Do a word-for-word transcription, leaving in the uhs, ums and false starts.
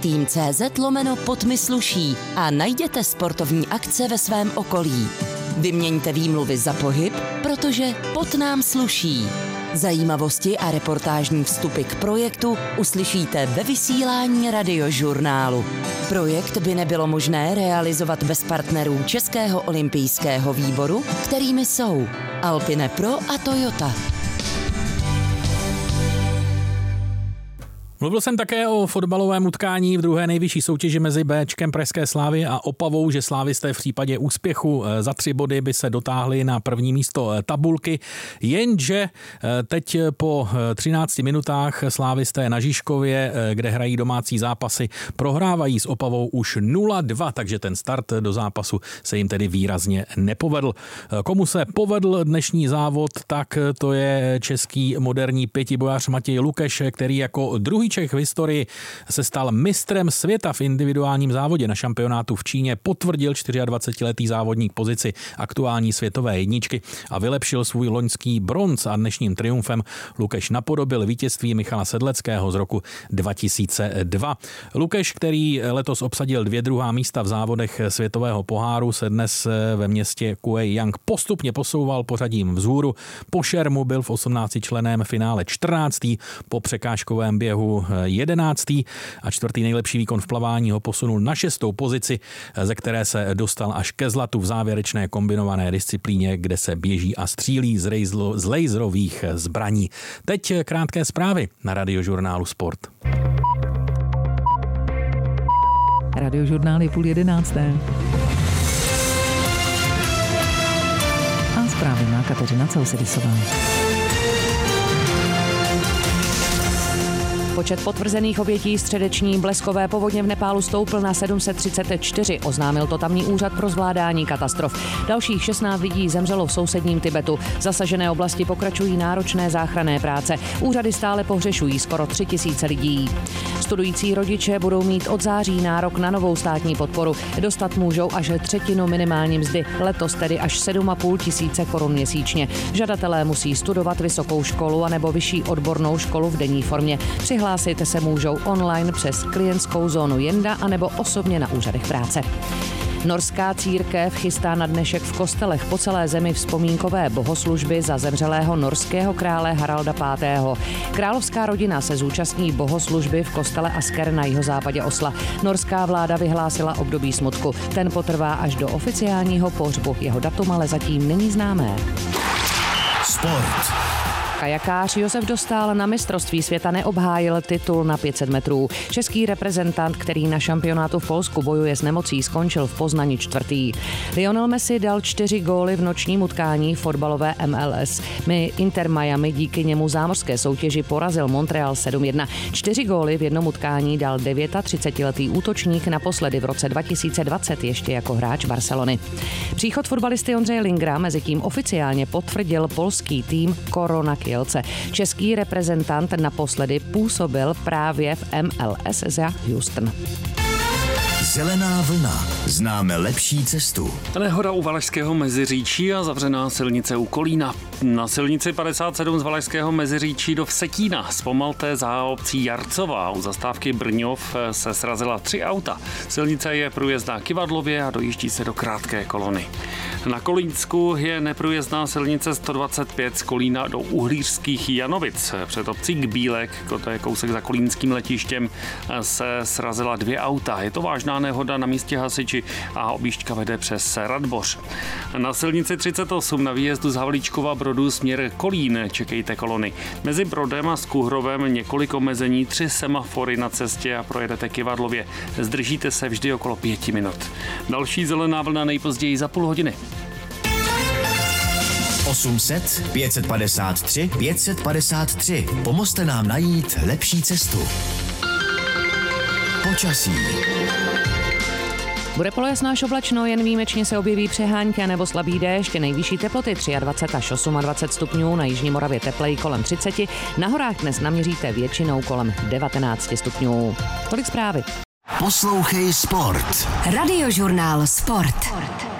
tým tečka cé zet lomeno Podmysluší a najděte sportovní akce ve svém okolí. Vyměňte výmluvy za pohyb, protože pot nám sluší. Zajímavosti a reportážní vstupy k projektu uslyšíte ve vysílání Radiožurnálu. Projekt by nebylo možné realizovat bez partnerů Českého olympijského výboru, kterými jsou Alpine Pro a Toyota. Mluvil jsem také o fotbalovém utkání v druhé nejvyšší soutěži mezi Béčkem Pražské Slávy a Opavou, že slávisté v případě úspěchu za tři body by se dotáhli na první místo tabulky, jenže teď po třinácti minutách slávisté na Žižkově, kde hrají domácí zápasy, prohrávají s Opavou už nula dva, takže ten start do zápasu se jim tedy výrazně nepovedl. Komu se povedl dnešní závod, tak to je český moderní pětibojař Matěj Lukeš, který jako druhý Čech v historii se stal mistrem světa v individuálním závodě. Na šampionátu v Číně potvrdil dvacetičtyřletý závodník pozici aktuální světové jedničky a vylepšil svůj loňský bronz a dnešním triumfem Lukeš napodobil vítězství Michala Sedleckého z roku dva tisíce dva. Lukeš, který letos obsadil dvě druhá místa v závodech světového poháru, se dnes ve městě Kuejang postupně posouval pořadím vzhůru. Po šermu byl v osmnáctičlenném finále čtrnáctý, po překážkovém běhu jedenáctý a čtvrtý nejlepší výkon v plavání ho posunul na šestou pozici, ze které se dostal až ke zlatu v závěrečné kombinované disciplíně, kde se běží a střílí z, rejzlo, z laserových zbraní. Teď krátké zprávy na Radiožurnálu Sport. Radiožurnál je půl jedenácté. A zprávy má Kateřina Celsedisová. Počet potvrzených obětí středeční bleskové povodně v Nepálu stoupl na sedm set třicet čtyři, oznámil to tamní úřad pro zvládání katastrof. Dalších šestnáct lidí zemřelo v sousedním Tibetu. Zasažené oblasti pokračují náročné záchranné práce. Úřady stále pohřešují skoro tři tisíce lidí. Studující rodiče budou mít od září nárok na novou státní podporu. Dostat můžou až třetinu minimální mzdy, letos tedy až sedm a půl tisíce korun měsíčně. Žadatelé musí studovat vysokou školu anebo vyšší odbornou školu v denní formě. Přihlásit se můžou online přes klientskou zónu Jenda anebo osobně na úřadech práce. Norská církev chystá na dnešek v kostelech po celé zemi vzpomínkové bohoslužby za zemřelého norského krále Haralda pátého. Královská rodina se zúčastní bohoslužby v kostele Asker na jihozápadě Osla. Norská vláda vyhlásila období smutku. Ten potrvá až do oficiálního pohřbu. Jeho datum ale zatím není známé. Sport. Kajakář Josef Dostál na mistrovství světa neobhájil titul na pět set metrů. Český reprezentant, který na šampionátu v Polsku bojuje s nemocí, skončil v Poznani čtvrtý. Lionel Messi dal čtyři góly v nočním utkání fotbalové M L S. My Inter Miami díky němu zámořské soutěži porazil Montreal sedm jedna. Čtyři góly v jednom utkání dal třicetidevětiletý útočník naposledy v roce dva tisíce dvacet ještě jako hráč Barcelony. Příchod fotbalisty Ondřeje Lingra mezitím oficiálně potvrdil polský tým Korona Kielce. Český reprezentant naposledy působil právě v M L S za Houston. Zelená vlna. Známe lepší cestu. Nehoda u Valašského Meziříčí a zavřená silnice u Kolína. Na silnici padesát sedm z Valašského Meziříčí do Vsetína zpomalte za obcí Jarcová. U zastávky Brňov se srazila tři auta. Silnice je průjezdná Kyvadlově a dojíždí se do krátké kolony. Na Kolínsku je neprůjezdná silnice sto dvacet pět z Kolína do Uhlířských Janovic. Před obcí Kbílek, to je kousek za kolínským letištěm, se srazila dvě auta. Je to vážná nehoda, na místě hasiči a objížďka vede přes Radboř. Na silnici třicet osm na výjezdu z Havlíčkova Brodu směr Kolín čekejte kolony. Mezi Brodem a Skuhrovem několik omezení, tři semafory na cestě a projedete Kyvadlově. Zdržíte se vždy okolo pěti minut. Další zelená vlna nejpozději za půl hodiny. osm set, pět set padesát tři, pět set padesát tři. Pomozte nám najít lepší cestu. Počasí. Bude polojasno až oblačno, jen výjimečně se objeví přehánky nebo slabý déšť, nejvyšší teploty dvacet tři až dvacet osm stupňů, na jižní Moravě tepleji kolem třicet, na horách dnes naměříte většinou kolem devatenáct stupňů. Tolik zprávy. Poslouchej Sport. Radiožurnál Sport.